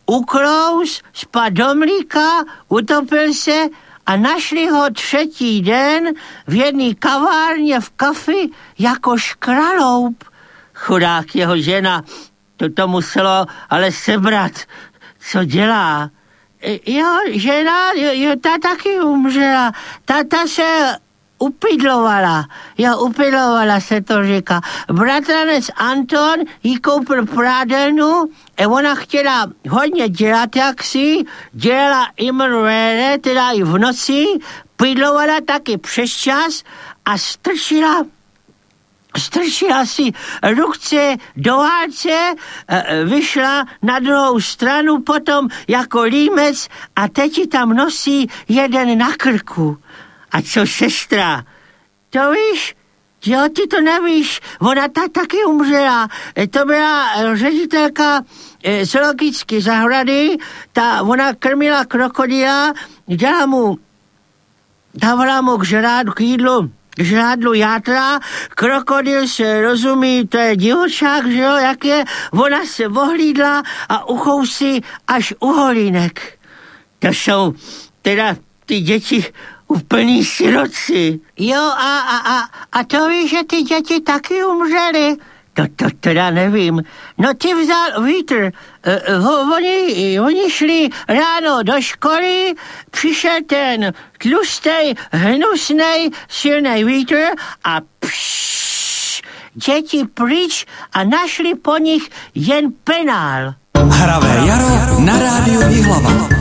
uklous, spad do mlíka, utopil se a našli ho třetí den v jedné kavárně v kafi jako škraloup. Chudák jeho žena, to muselo ale sebrat. Co dělá? Jo, žena, ta taky umřela. Ta se upydlovala. Jo, upydlovala se to říká. Bratranec Anton jí koupil prádelnu a ona chtěla hodně dělat, jak si dělala imrvére, teda i v noci, pydlovala taky přes čas a strčila si ruce do válce, vyšla na druhou stranu potom jako límec a teď ji tam nosí jeden na krku. A co sestra? To víš? Jo, ty to nevíš. Ona taky umřela. To byla ředitelka zoologické zahrady. Ona krmila krokodýla, dávala mu k jídlu žrádlu játra, krokodýl se rozumí, to je divočák, že jo, jak je, ona se ohlídla a uchousí až uholínek. To jsou teda ty děti úplný siroci. Jo, a to víš, že ty děti taky umřely? To teda nevím. No ty vzal vítr. Oni šli ráno do školy, přišel ten tlustej, hnusnej, silnej vítr a děti pryč a našli po nich jen penál. Hravé jaro na rádiu Jihlava.